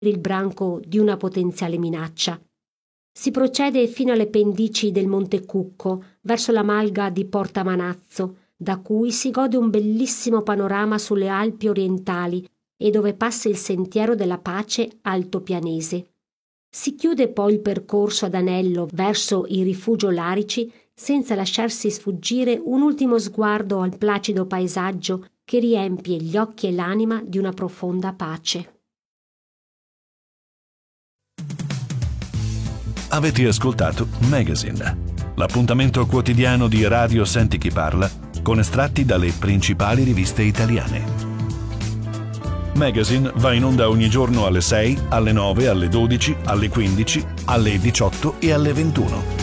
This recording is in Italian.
il branco di una potenziale minaccia. Si procede fino alle pendici del Monte Cucco, verso la malga di Porta Manazzo, da cui si gode un bellissimo panorama sulle Alpi orientali e dove passa il sentiero della Pace altopianese. Si chiude poi il percorso ad anello verso il rifugio Larici senza lasciarsi sfuggire un ultimo sguardo al placido paesaggio che riempie gli occhi e l'anima di una profonda pace. Avete ascoltato Magazine, l'appuntamento quotidiano di Radio Senti Chi Parla con estratti dalle principali riviste italiane. Magazine va in onda ogni giorno alle 6, alle 9, alle 12, alle 15, alle 18 e alle 21.